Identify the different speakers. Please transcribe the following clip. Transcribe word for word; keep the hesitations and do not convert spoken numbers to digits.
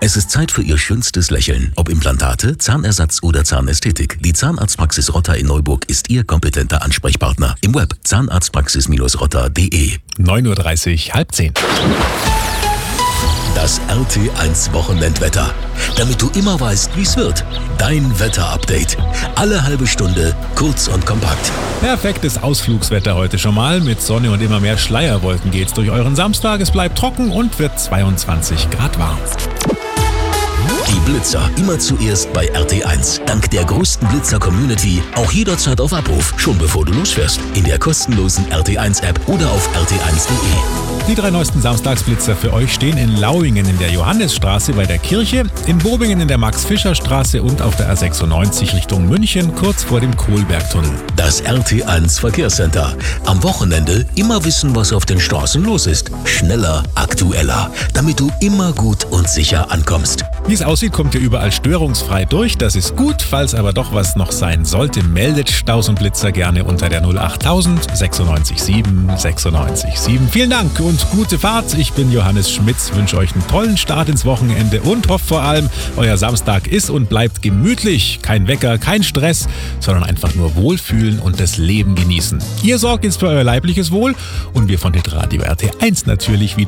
Speaker 1: Es ist Zeit für Ihr schönstes Lächeln. Ob Implantate, Zahnersatz oder Zahnästhetik. Die Zahnarztpraxis Rotter in Neuburg ist Ihr kompetenter Ansprechpartner. Im Web zahnarztpraxis rotter punkt de.
Speaker 2: neun Uhr dreißig, halb zehn.
Speaker 1: Das R T eins Wochenendwetter. Damit du immer weißt, wie es wird. Dein Wetterupdate. Alle halbe Stunde, kurz und kompakt.
Speaker 2: Perfektes Ausflugswetter heute schon mal. Mit Sonne und immer mehr Schleierwolken geht's durch euren Samstag. Es bleibt trocken und wird zweiundzwanzig Grad warm.
Speaker 1: Die Blitzer immer zuerst bei R T eins. Dank der größten Blitzer-Community auch jederzeit auf Abruf, schon bevor du losfährst. In der kostenlosen R T eins App oder auf r t eins punkt de.
Speaker 2: Die drei neuesten Samstagsblitzer für euch stehen in Lauingen in der Johannisstraße bei der Kirche, in Bobingen in der Max-Fischer-Straße und auf der A sechsundneunzig Richtung München, kurz vor dem Kohlbergtunnel.
Speaker 1: Das R T eins Verkehrscenter. Am Wochenende immer wissen, was auf den Straßen los ist. Schneller, aktueller, damit du immer gut und sicher ankommst.
Speaker 2: Wie es aussieht, kommt ihr überall störungsfrei durch. Das ist gut. Falls aber doch was noch sein sollte, meldet Staus und Blitzer gerne unter der null acht null null null sechsundneunzig sieben sechsundneunzig sieben. Vielen Dank und gute Fahrt. Ich bin Johannes Schmitz, wünsche euch einen tollen Start ins Wochenende und hoffe vor allem, euer Samstag ist und bleibt gemütlich. Kein Wecker, kein Stress, sondern einfach nur wohlfühlen und das Leben genießen. Ihr sorgt jetzt für euer leibliches Wohl und wir von Hitradio R T eins natürlich wieder